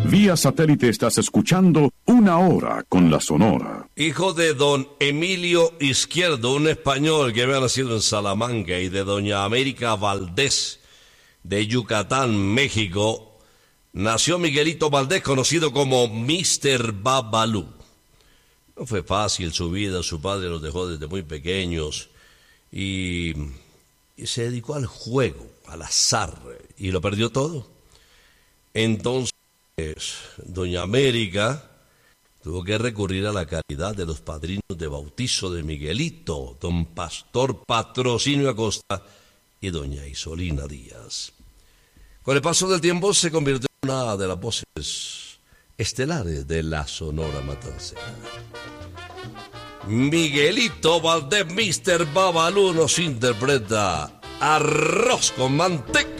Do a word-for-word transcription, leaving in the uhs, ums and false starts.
Vía satélite estás escuchando Una Hora con la Sonora. Hijo de don Emilio Izquierdo, un español que había nacido en Salamanca, y de doña América Valdés, de Yucatán, México, nació Miguelito Valdés, conocido como mister Babalú. No fue fácil su vida, su padre los dejó desde muy pequeños y, y se dedicó al juego, al azar, y lo perdió todo. Entonces, doña América tuvo que recurrir a la caridad de los padrinos de bautizo de Miguelito, don Pastor Patrocinio Acosta y doña Isolina Díaz. Con el paso del tiempo se convirtió en una de las voces estelares de la Sonora Matancera. Miguelito Valdés, mister Babalú, nos interpreta Arroz con Manteca.